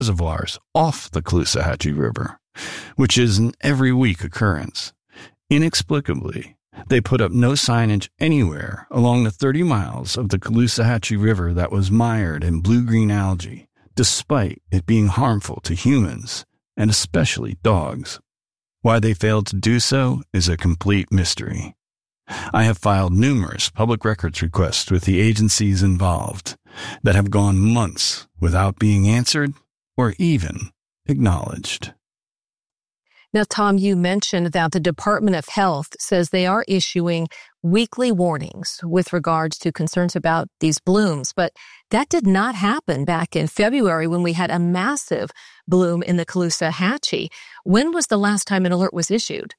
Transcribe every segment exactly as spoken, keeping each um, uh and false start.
reservoirs off the Caloosahatchee River, which is an every week occurrence. Inexplicably, they put up no signage anywhere along the thirty miles of the Caloosahatchee River that was mired in blue-green algae, despite it being harmful to humans, and especially dogs. Why they failed to do so is a complete mystery. I have filed numerous public records requests with the agencies involved that have gone months without being answered or even acknowledged. Now, Tom, you mentioned that the Department of Health says they are issuing weekly warnings with regards to concerns about these blooms, but that did not happen back in February when we had a massive bloom in the Caloosahatchee. When was the last time an alert was issued?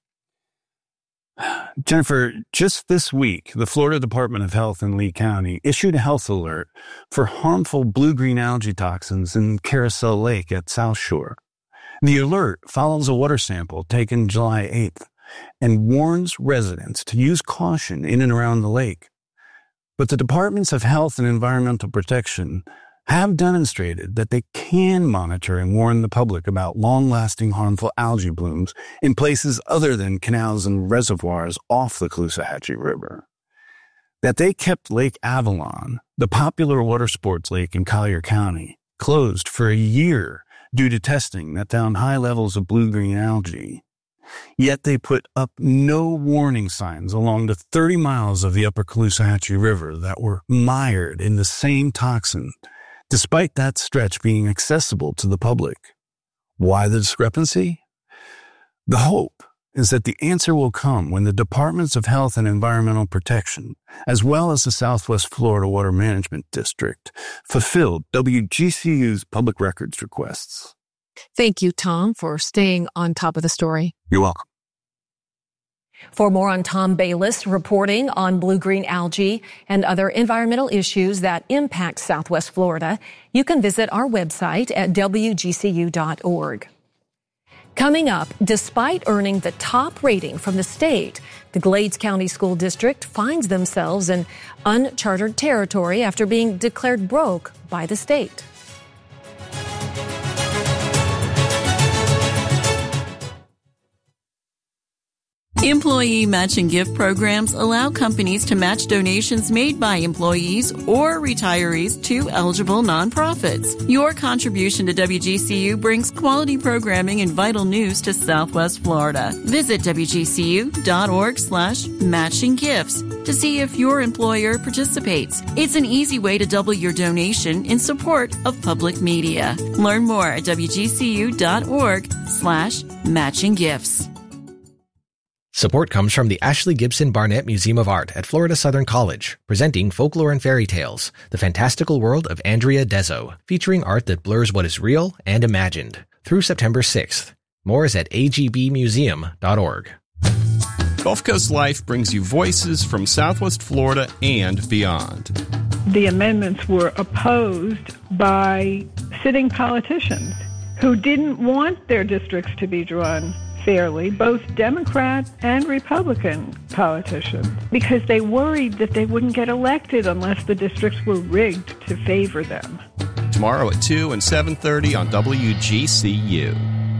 Jennifer, just this week, the Florida Department of Health in Lee County issued a health alert for harmful blue-green algae toxins in Carousel Lake at South Shore. The alert follows a water sample taken July eighth and warns residents to use caution in and around the lake. But the Departments of Health and Environmental Protection have demonstrated that they can monitor and warn the public about long-lasting harmful algae blooms in places other than canals and reservoirs off the Caloosahatchee River. That they kept Lake Avalon, the popular water sports lake in Collier County, closed for a year due to testing that found high levels of blue-green algae. Yet they put up no warning signs along the thirty miles of the upper Caloosahatchee River that were mired in the same toxin, despite that stretch being accessible to the public. Why the discrepancy? The hope is that the answer will come when the Departments of Health and Environmental Protection, as well as the Southwest Florida Water Management District, fulfilled W G C U's public records requests. Thank you, Tom, for staying on top of the story. You're welcome. For more on Tom Bayliss reporting on blue-green algae and other environmental issues that impact Southwest Florida, you can visit our website at W G C U dot org. Coming up, despite earning the top rating from the state, the Glades County School District finds themselves in uncharted territory after being declared broke by the state. Employee matching gift programs allow companies to match donations made by employees or retirees to eligible nonprofits. Your contribution to W G C U brings quality programming and vital news to Southwest Florida. Visit W G C U dot org slash matching gifts to see if your employer participates. It's an easy way to double your donation in support of public media. Learn more at W G C U dot org slash matching gifts. Support comes from the Ashley Gibson Barnett Museum of Art at Florida Southern College, presenting Folklore and Fairy Tales, the fantastical world of Andrea Dezo, featuring art that blurs what is real and imagined, through September sixth. More is at A G B museum dot org. Gulf Coast Life brings you voices from Southwest Florida and beyond. The amendments were opposed by sitting politicians who didn't want their districts to be drawn fairly, both Democrat and Republican politicians, because they worried that they wouldn't get elected unless the districts were rigged to favor them. Tomorrow at two and seven thirty on W G C U.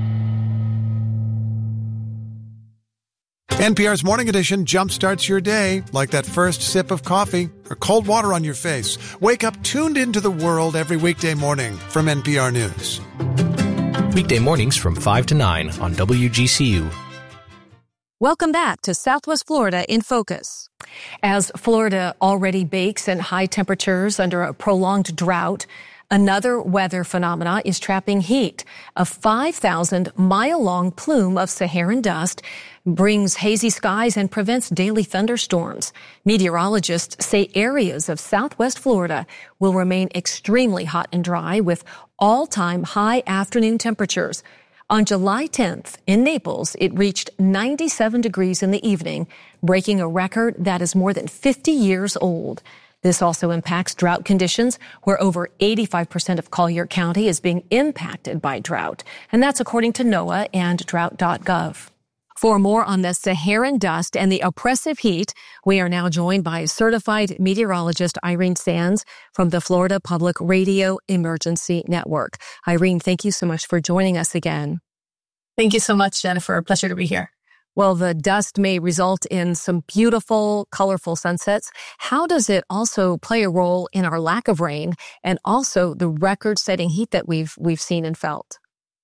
N P R's Morning Edition jumpstarts your day like that first sip of coffee or cold water on your face. Wake up tuned into the world every weekday morning from N P R News. Weekday mornings from five to nine on W G C U. Welcome back to Southwest Florida in Focus. As Florida already bakes in high temperatures under a prolonged drought, another weather phenomena is trapping heat. A five thousand mile long plume of Saharan dust brings hazy skies and prevents daily thunderstorms. Meteorologists say areas of Southwest Florida will remain extremely hot and dry with all-time high afternoon temperatures. On July tenth, in Naples, it reached ninety-seven degrees in the evening, breaking a record that is more than fifty years old. This also impacts drought conditions, where over eighty-five percent of Collier County is being impacted by drought. And that's according to NOAA and drought dot gov. For more on the Saharan dust and the oppressive heat, we are now joined by certified meteorologist Irene Sands from the Florida Public Radio Emergency Network. Irene, thank you so much for joining us again. Thank you so much, Jennifer. A pleasure to be here. Well, the dust may result in some beautiful, colorful sunsets. How does it also play a role in our lack of rain and also the record-setting heat that we've we've seen and felt?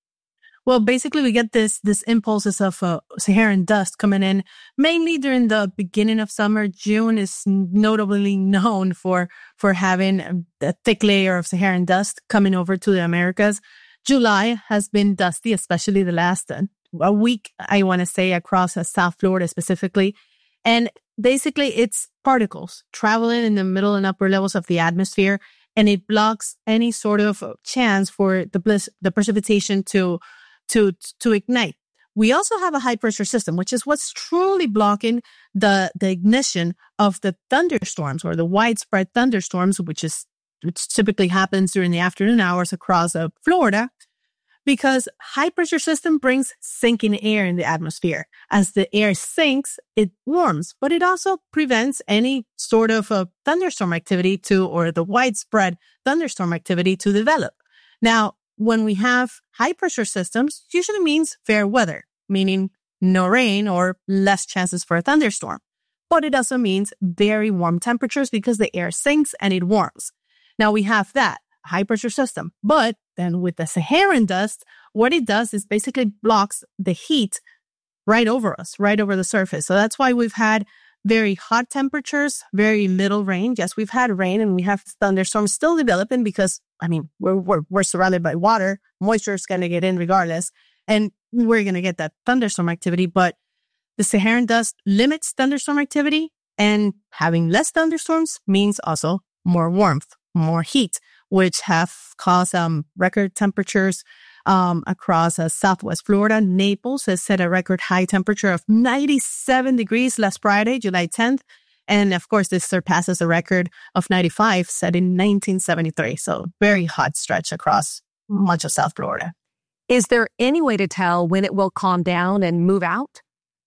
Well, basically, we get this this impulses of uh, Saharan dust coming in mainly during the beginning of summer. June is notably known for for having a thick layer of Saharan dust coming over to the Americas. July has been dusty, especially the last uh, a week, I want to say, across uh, South Florida specifically. And basically, it's particles traveling in the middle and upper levels of the atmosphere, and it blocks any sort of chance for the bliss, the precipitation to to to ignite. We also have a high pressure system, which is what's truly blocking the the ignition of the thunderstorms or the widespread thunderstorms, which is which typically happens during the afternoon hours across uh, Florida, because high pressure system brings sinking air in the atmosphere. As the air sinks, it warms, but it also prevents any sort of uh, thunderstorm activity to, or the widespread thunderstorm activity to develop. Now, when we have high pressure systems, usually means fair weather, meaning no rain or less chances for a thunderstorm. But it also means very warm temperatures because the air sinks and it warms. Now we have that high pressure system, but then with the Saharan dust, what it does is basically blocks the heat right over us, right over the surface. So that's why we've had very hot temperatures, very little rain. Yes, we've had rain and we have thunderstorms still developing because, I mean, we're we're, we're surrounded by water. Moisture is going to get in regardless, and we're going to get that thunderstorm activity. But the Saharan dust limits thunderstorm activity, and having less thunderstorms means also more warmth, more heat, which have caused um, record temperatures um, across uh, Southwest Florida. Naples has set a record high temperature of ninety-seven degrees last Friday, July tenth. And of course, this surpasses the record of ninety-five set in nineteen seventy-three. So very hot stretch across much of South Florida. Is there any way to tell when it will calm down and move out?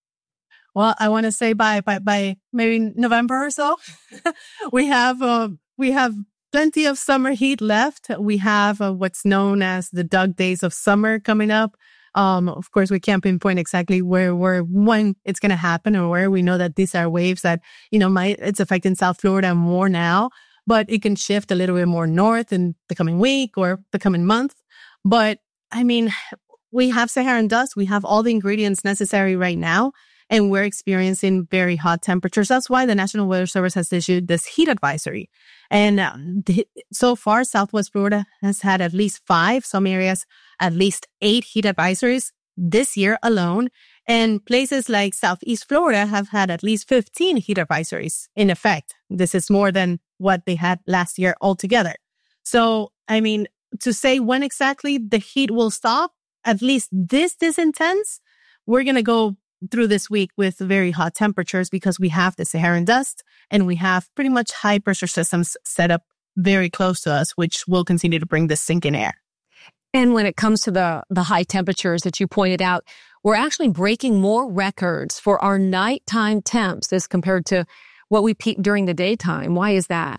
Well, I want to say by by by maybe November or so, we have uh, we have plenty of summer heat left. We have uh, what's known as the dog days of summer coming up. Um, of course, we can't pinpoint exactly where, where, when it's going to happen or where. We know that these are waves that, you know, might, it's affecting South Florida more now, but it can shift a little bit more north in the coming week or the coming month. But I mean, we have Saharan dust. We have all the ingredients necessary right now, and we're experiencing very hot temperatures. That's why the National Weather Service has issued this heat advisory. And uh, the, so far, Southwest Florida has had at least five, some areas at least eight heat advisories this year alone. And places like Southeast Florida have had at least fifteen heat advisories in effect. This is more than what they had last year altogether. So, I mean, to say when exactly the heat will stop, at least this, this intense, we're going to go through this week with very hot temperatures because we have the Saharan dust and we have pretty much high pressure systems set up very close to us, which will continue to bring this sinking air. And when it comes to the, the high temperatures that you pointed out, we're actually breaking more records for our nighttime temps as compared to what we peak during the daytime. Why is that?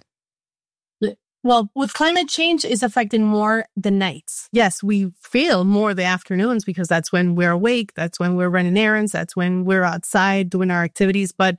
Well, with climate change, it's affecting more the nights. Yes, we feel more the afternoons because that's when we're awake. That's when we're running errands. That's when we're outside doing our activities. But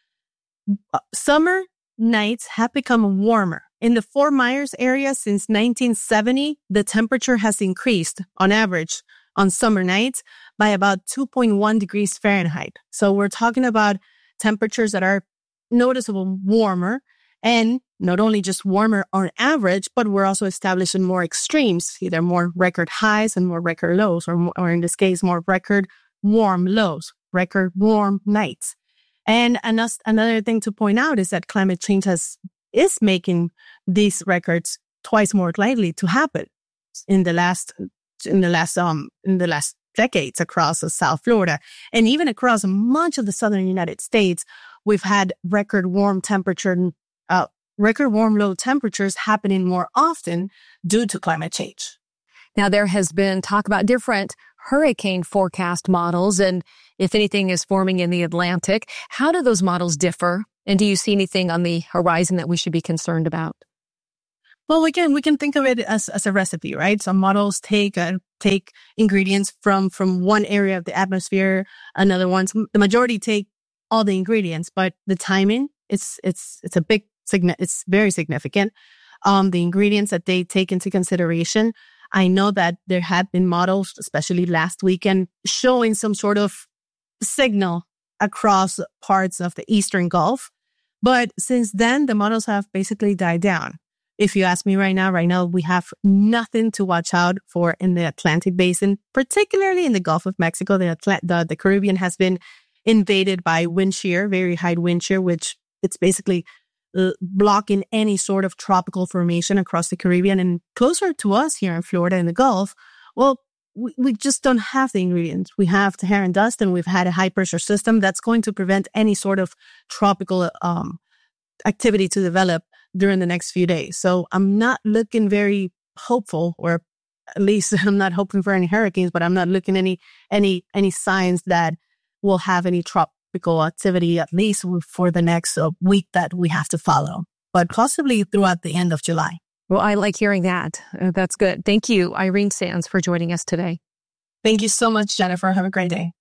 summer nights have become warmer. In the Fort Myers area since nineteen seventy, the temperature has increased on average on summer nights by about two point one degrees Fahrenheit. So we're talking about temperatures that are noticeably warmer. And not only just warmer on average, but we're also establishing more extremes, either more record highs and more record lows, or, or in this case, more record warm lows, record warm nights. And another thing to point out is that climate change has is making these records twice more likely to happen in the last in the last um in the last decades across South Florida, and even across much of the southern United States. We've had record warm temperature. Uh, record warm low temperatures happening more often due to climate change. Now, there has been talk about different hurricane forecast models and if anything is forming in the Atlantic. How do those models differ? And do you see anything on the horizon that we should be concerned about? Well, again, we can think of it as, as a recipe, right? Some models take uh, take ingredients from, from one area of the atmosphere, another ones. The majority take all the ingredients, but the timing, it's it's it's a big, it's very significant. Um, the ingredients that they take into consideration. I know that there have been models, especially last weekend, showing some sort of signal across parts of the Eastern Gulf. But since then, the models have basically died down. If you ask me right now, right now, we have nothing to watch out for in the Atlantic basin, particularly in the Gulf of Mexico. The, Atla- the, the Caribbean has been invaded by wind shear, very high wind shear, which it's basically uh, blocking any sort of tropical formation across the Caribbean. And closer to us here in Florida in the Gulf, well, we, we just don't have the ingredients. We have Saharan dust, and we've had a high pressure system that's going to prevent any sort of tropical um, activity to develop during the next few days. So I'm not looking very hopeful, or at least I'm not hoping for any hurricanes, but I'm not looking any any any signs that we'll have any tropical activity, at least for the next uh, week that we have to follow, but possibly throughout the end of July. Well, I like hearing that. Uh, that's good. Thank you, Irene Sands, for joining us today. Thank you so much, Jennifer. Have a great day.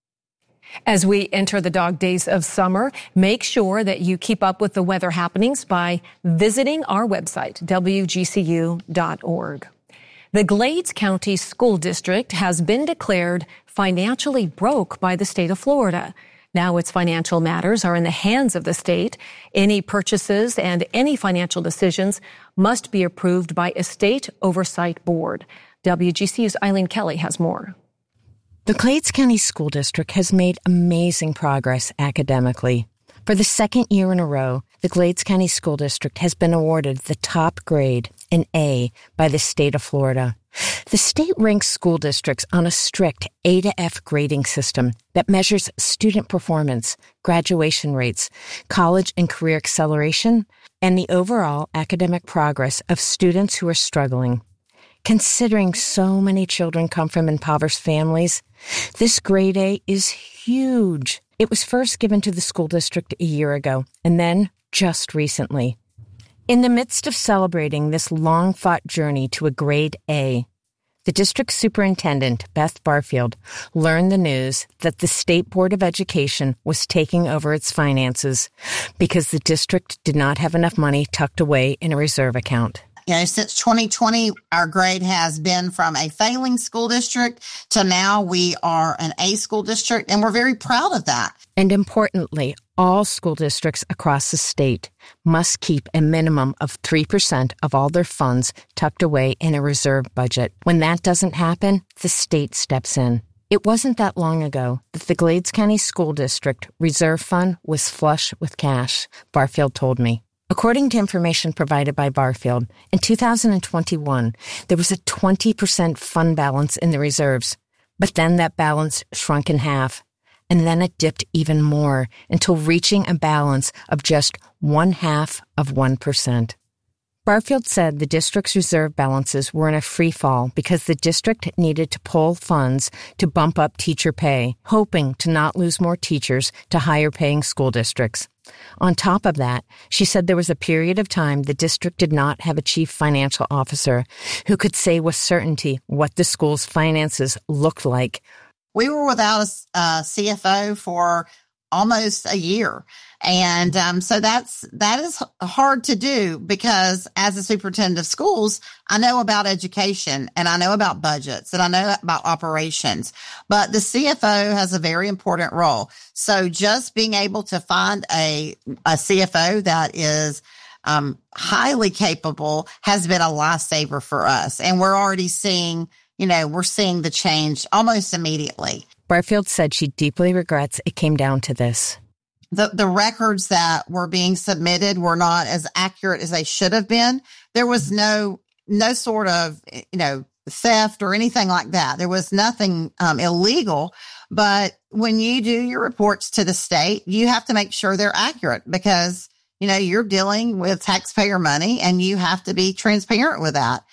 As we enter the dog days of summer, make sure that you keep up with the weather happenings by visiting our website, W G C U dot org. The Glades County School District has been declared financially broke by the state of Florida. Now its financial matters are in the hands of the state. Any purchases and any financial decisions must be approved by a state oversight board. W G C U's Eileen Kelly has more. The Glades County School District has made amazing progress academically. For the second year in a row, the Glades County School District has been awarded the top grade, an A, by the state of Florida. The state ranks school districts on a strict A to F grading system that measures student performance, graduation rates, college and career acceleration, and the overall academic progress of students who are struggling. Considering so many children come from impoverished families, this grade A is huge. It was first given to the school district a year ago, and then just recently. In the midst of celebrating this long-fought journey to a grade A, the district superintendent, Beth Barfield, learned the news that the State Board of Education was taking over its finances because the district did not have enough money tucked away in a reserve account. You know, since twenty twenty, our grade has been from a failing school district to now we are an A school district, and we're very proud of that. And importantly, all school districts across the state must keep a minimum of three percent of all their funds tucked away in a reserve budget. When that doesn't happen, the state steps in. It wasn't that long ago that the Glades County School District Reserve Fund was flush with cash, Barfield told me. According to information provided by Barfield, in two thousand twenty-one, there was a twenty percent fund balance in the reserves. But then that balance shrunk in half. And then it dipped even more until reaching a balance of just one half of one percent. Barfield said the district's reserve balances were in a free fall because the district needed to pull funds to bump up teacher pay, hoping to not lose more teachers to higher paying school districts. On top of that, she said there was a period of time the district did not have a chief financial officer who could say with certainty what the school's finances looked like. We were without a, a C F O for almost a year. And um, so that's that is hard to do because as a superintendent of schools, I know about education and I know about budgets and I know about operations. But the C F O has a very important role. So just being able to find a, a C F O that is um, highly capable has been a lifesaver for us. And we're already seeing, you know, we're seeing the change almost immediately. Barfield said she deeply regrets it came down to this. The the records that were being submitted were not as accurate as they should have been. There was no no sort of, you know, theft or anything like that. There was nothing um, illegal. But when you do your reports to the state, you have to make sure they're accurate because, you know, you're dealing with taxpayer money and you have to be transparent with that.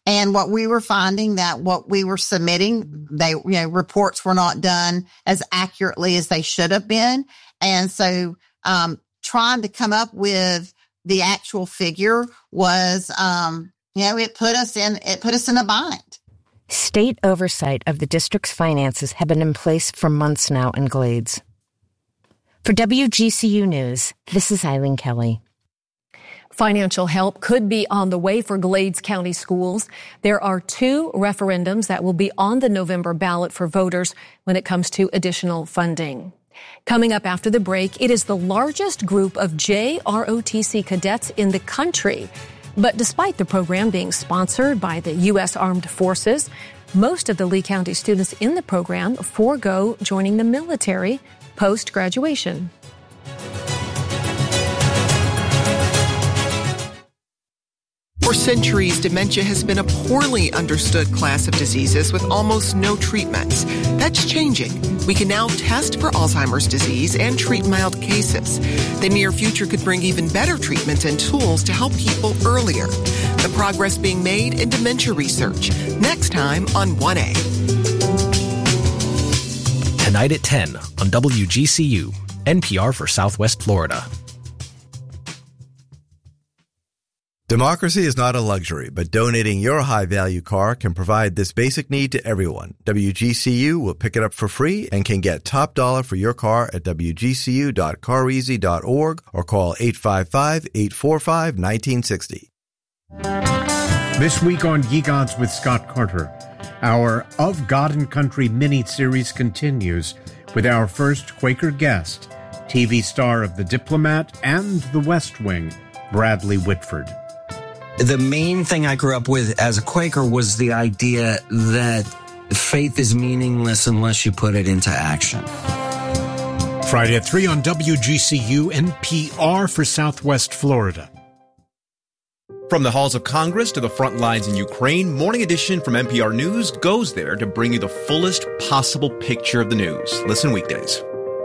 And what we were finding that what we were submitting, they, you know, reports were not done as accurately as they should have been. And so, um, trying to come up with the actual figure was, um, you know, it put us in, it put us in a bind. State oversight of the district's finances have been in place for months now in Glades. For W G C U News, this is Eileen Kelly. Financial help could be on the way for Glades County schools. There are two referendums that will be on the November ballot for voters when it comes to additional funding. Coming up after the break, it is the largest group of J R O T C cadets in the country. But despite the program being sponsored by the U S Armed Forces, most of the Lee County students in the program forego joining the military post-graduation. For centuries, dementia has been a poorly understood class of diseases with almost no treatments. That's changing. We can now test for Alzheimer's disease and treat mild cases. The near future could bring even better treatments and tools to help people earlier. The progress being made in dementia research. Next time on one A. Tonight at ten on W G C U, N P R for Southwest Florida. Democracy is not a luxury, but donating your high-value car can provide this basic need to everyone. W G C U will pick it up for free and can get top dollar for your car at w g c u dot car easy dot org or call eight five five, eight four five, one nine six zero. This week on Ye Gods with Scott Carter, our Of God and Country mini-series continues with our first Quaker guest, T V star of The Diplomat and The West Wing, Bradley Whitford. The main thing I grew up with as a Quaker was the idea that faith is meaningless unless you put it into action. Friday at three on W G C U N P R for Southwest Florida. From the halls of Congress to the front lines in Ukraine, Morning Edition from N P R News goes there to bring you the fullest possible picture of the news. Listen weekdays.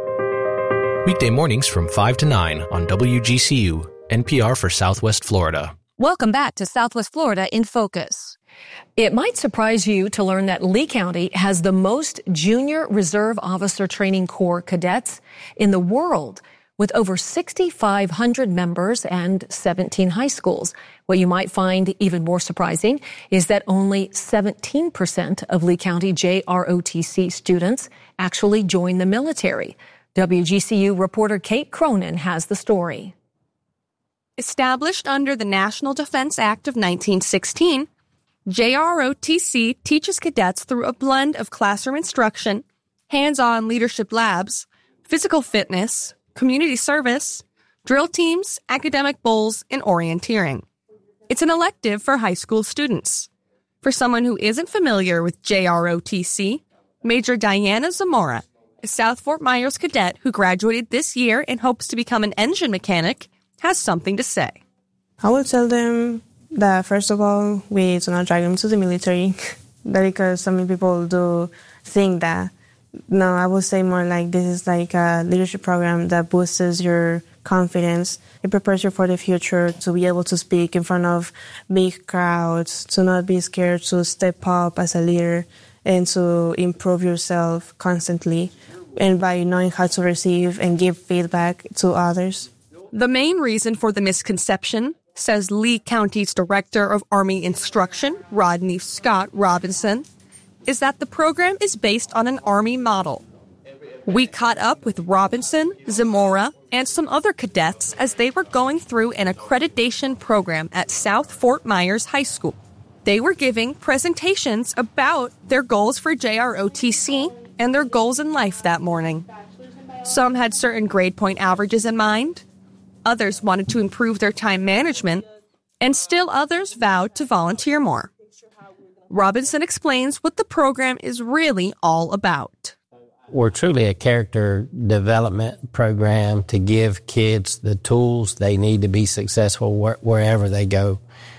Weekday mornings from five to nine on W G C U, N P R for Southwest Florida. Welcome back to Southwest Florida in Focus. It might surprise you to learn that Lee County has the most junior reserve officer training corps cadets in the world, with over six thousand five hundred members and seventeen high schools. What you might find even more surprising is that only seventeen percent of Lee County J R O T C students actually join the military. W G C U reporter Kate Cronin has the story. Established under the National Defense Act of nineteen sixteen, J R O T C teaches cadets through a blend of classroom instruction, hands-on leadership labs, physical fitness, community service, drill teams, academic bowls, and orienteering. It's an elective for high school students. For someone who isn't familiar with J R O T C, Major Diana Zamora, a South Fort Myers cadet who graduated this year and hopes to become an engine mechanic, has something to say. I will tell them that, first of all, we do not drag them to the military. That because some people do think that. No, I would say more like this is like a leadership program that boosts your confidence. It prepares you for the future to be able to speak in front of big crowds, to not be scared to step up as a leader and to improve yourself constantly, and by knowing how to receive and give feedback to others. The main reason for the misconception, says Lee County's Director of Army Instruction, Rodney Scott Robinson, is that the program is based on an Army model. We caught up with Robinson, Zamora, and some other cadets as they were going through an accreditation program at South Fort Myers High School. They were giving presentations about their goals for J R O T C and their goals in life that morning. Some had certain grade point averages in mind. Others wanted to improve their time management, and still others vowed to volunteer more. Robinson explains what the program is really all about. We're truly a character development program to give kids the tools they need to be successful wh- wherever they go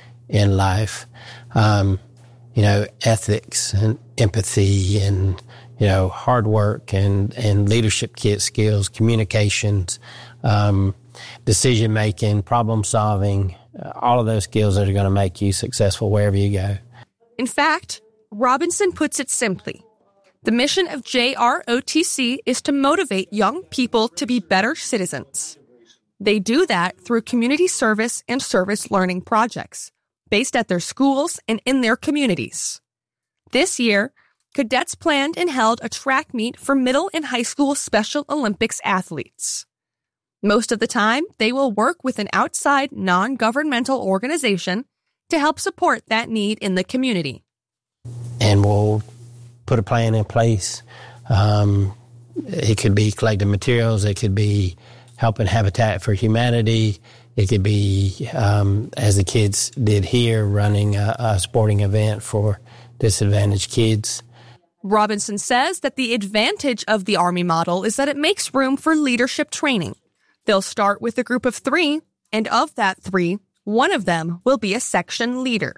in life. Um, you know, ethics and empathy and, you know, hard work and, and leadership kit skills, communications, um, decision-making, problem-solving, uh, all of those skills that are going to make you successful wherever you go. In fact, Robinson puts it simply. The mission of J R O T C is to motivate young people to be better citizens. They do that through community service and service learning projects, based at their schools and in their communities. This year, cadets planned and held a track meet for middle and high school Special Olympics athletes. Most of the time, they will work with an outside non-governmental organization to help support that need in the community. And we'll put a plan in place. Um, it could be collecting materials. It could be helping Habitat for Humanity. It could be, um, as the kids did here, running a, a sporting event for disadvantaged kids. Robinson says that the advantage of the Army model is that it makes room for leadership training. They'll start with a group of three, and of that three, one of them will be a section leader.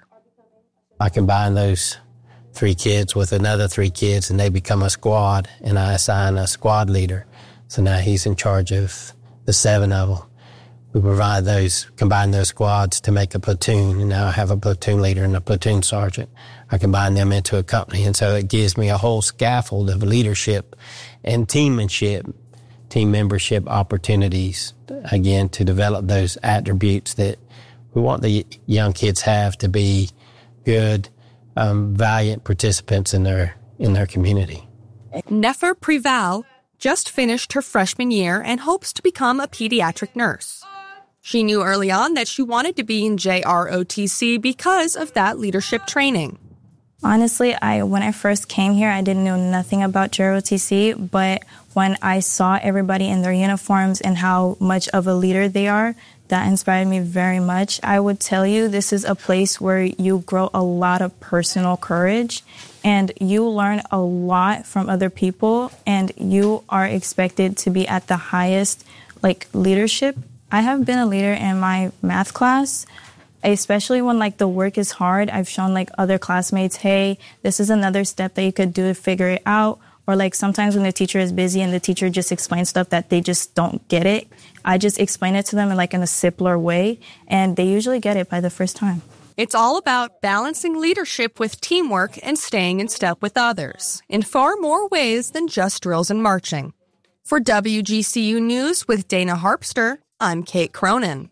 I combine those three kids with another three kids, and they become a squad, and I assign a squad leader. So now he's in charge of the seven of them. We provide those, combine those squads to make a platoon, and now I have a platoon leader and a platoon sergeant. I combine them into a company, and so it gives me a whole scaffold of leadership and teammanship, team membership opportunities, again, to develop those attributes that we want the young kids have to be good, um, valiant participants in their in their community. Nefer Prival just finished her freshman year and hopes to become a pediatric nurse. She knew early on that she wanted to be in J R O T C because of that leadership training. Honestly, I when I first came here, I didn't know nothing about J R O T C, but when I saw everybody in their uniforms and how much of a leader they are, that inspired me very much. I would tell you this is a place where you grow a lot of personal courage and you learn a lot from other people, and you are expected to be at the highest like leadership. I have been a leader in my math class, especially when like the work is hard. I've shown like other classmates, hey, this is another step that you could do to figure it out. Or like sometimes when the teacher is busy and the teacher just explains stuff that they just don't get it, I just explain it to them in like in a simpler way, and they usually get it by the first time. It's all about balancing leadership with teamwork and staying in step with others in far more ways than just drills and marching. For W G C U News with Dana Harpster, I'm Kate Cronin.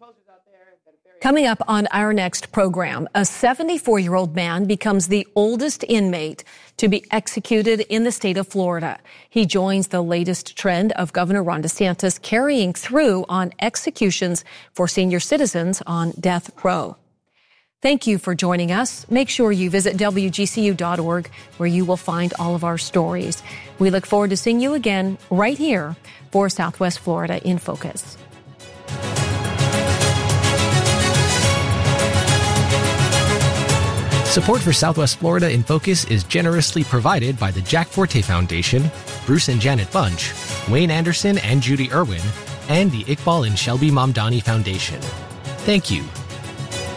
Coming up on our next program, a seventy-four-year-old man becomes the oldest inmate to be executed in the state of Florida. He joins the latest trend of Governor Ron DeSantis carrying through on executions for senior citizens on death row. Thank you for joining us. Make sure you visit W G C U dot org, where you will find all of our stories. We look forward to seeing you again right here for Southwest Florida in Focus. Support for Southwest Florida in Focus is generously provided by the Jack Forte Foundation, Bruce and Janet Bunch, Wayne Anderson and Judy Irwin, and the Iqbal and Shelby Mamdani Foundation. Thank you.